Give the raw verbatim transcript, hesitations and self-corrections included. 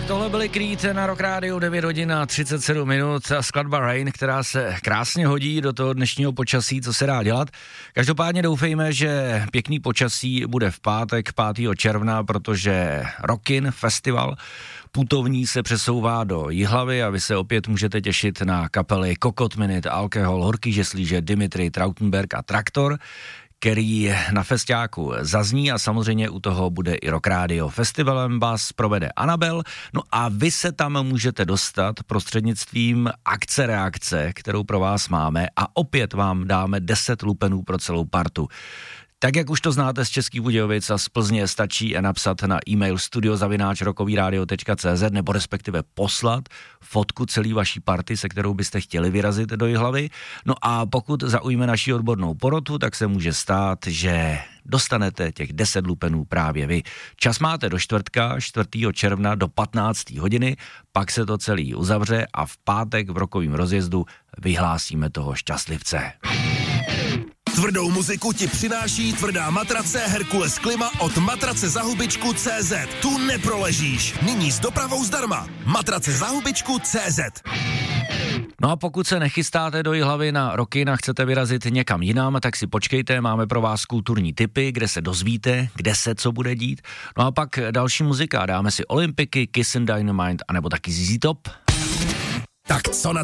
tohle byly Creed na Rock Radio, devět hodin a třicet sedm minut a skladba Rain, která se krásně hodí do toho dnešního počasí, co se dá dělat. Každopádně doufejme, že pěkný počasí bude v pátek pátého června, protože Rockin Festival putovní se přesouvá do Jihlavy a vy se opět můžete těšit na kapely Kokot Minute, Alkohol, Horký žeslíže, Dimitri, Trautenberg a Traktor, který na festiáku zazní a samozřejmě u toho bude i Rock Radio. Festivalem vás provede Anabel, no a vy se tam můžete dostat prostřednictvím akce reakce, kterou pro vás máme a opět vám dáme deset lupenů pro celou partu. Tak jak už to znáte z Českých Budějovic a z Plzně, stačí napsat na e-mail studio zavináč rokovýradio tečka cé zet nebo respektive poslat fotku celé vaší party, se kterou byste chtěli vyrazit do Jihlavy. No a pokud zaujme naši odbornou porotu, tak se může stát, že dostanete těch deset lupenů právě vy. Čas máte do čtvrtka, čtvrtého června do patnácté hodiny, pak se to celý uzavře a v pátek v rokovém rozjezdu vyhlásíme toho šťastlivce. Tvrdou muziku ti přináší tvrdá matrace Herkules Klima od matrace za hubičku tečka cé zet. Tu neproležíš. Nyní s dopravou zdarma. Matrace za hubičku tečka cé zet. No a pokud se nechystáte do Jihlavy na Rockin a chcete vyrazit někam jinam, tak si počkejte, máme pro vás kulturní tipy, kde se dozvíte, kde se co bude dít. No a pak další muzika, dáme si Olympiky, Kiss and Dynamite, anebo taky Z Z Top. Tak co na